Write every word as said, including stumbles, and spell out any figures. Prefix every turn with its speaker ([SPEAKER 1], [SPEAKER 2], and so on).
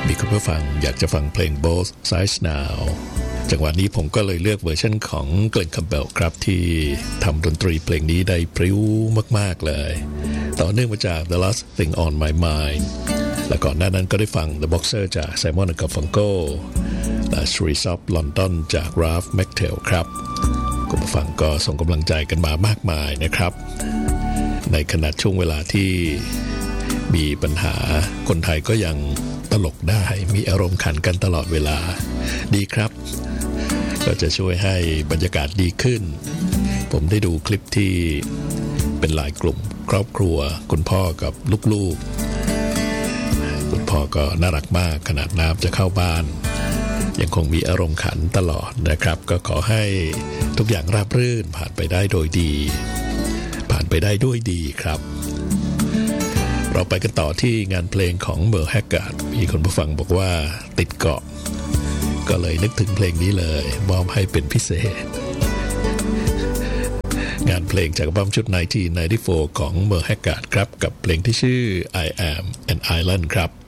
[SPEAKER 1] มีคุณผู้ฟังอยากจะฟังเพลง Both Sides Now จังหวะนี้ผมก็เลยเลือกเวอร์ชันของเกลน คัมเบลครับที่ทำดนตรีเพลงนี้ได้พริ้วมากๆเลยต่อเนื่องมาจาก The Last Thing on My Mind และก่อนหน้านั้นก็ได้ฟัง The Boxer จาก Simon and Garfunkel และ Streets of London จาก Ralph McTell ครับคุณผู้ฟังก็ส่งกำลังใจกันมามากมายนะครับในขณะช่วงเวลาที่มีปัญหาคนไทยก็ยังตลกได้มีอารมณ์ขันกันตลอดเวลาดีครับก็จะช่วยให้บรรยากาศดีขึ้นผมได้ดูคลิปที่เป็นหลายกลุ่มครอบครัวคุณพ่อกับลูกๆคุณพ่อก็น่ารักมากขนาดน้ำจะเข้าบ้านยังคงมีอารมณ์ขันตลอดนะครับก็ขอให้ทุกอย่างราบรื่นผ่านไปได้โดยดีผ่านไปได้ด้วยดีครับเราไปกันต่อที่งานเพลงของเมอร์แฮกการ์ดมีคนผู้ฟังบอกว่าติดเกาะก็เลยนึกถึงเพลงนี้เลยมอบให้เป็นพิเศษงานเพลงจากอัลบั้มชุดหนึ่งพันเก้าร้อยเก้าสิบสี่ของเมอร์แฮกการ์ดครับกับเพลงที่ชื่อ I Am an Island ครับ